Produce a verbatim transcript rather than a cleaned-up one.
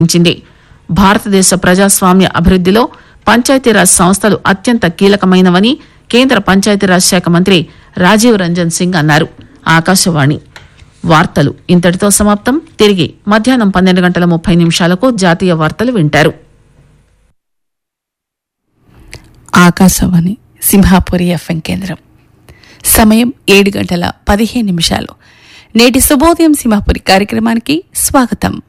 వెల్లడించింది. భారతదేశ ప్రజాస్వామ్య అభివృద్దిలో పంచాయతీరాజ్ సంస్థలు అత్యంత కీలకమైనవని కేంద్ర పంచాయతీరాజ్ శాఖ మంత్రి రాజీవ్ రంజన్ సింగ్ అన్నారు. ఆకాశవాణి వార్తలు ఇంతటితో సమాప్తం. తిరిగి మధ్యాహ్నం పన్నెండు గంటల ముప్పై నిమిషాలకు జాతీయ వార్తలు వింటారు. ఆకాశవాణి సింహాపురి ఎఫ్ఎం కేంద్రం. సమయం ఏడు గంటల పదిహేను నిమిషాలు. నేటి శుభోదయం సింహాపురి కార్యక్రమానికి స్వాగతం.